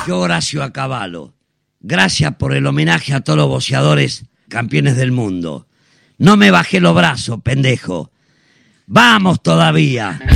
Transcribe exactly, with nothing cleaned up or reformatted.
elogió Horacio a Cavallo. Gracias por el homenaje a todos los boxeadores campeones del mundo. No me bajé los brazos, pendejo. ¡Vamos todavía!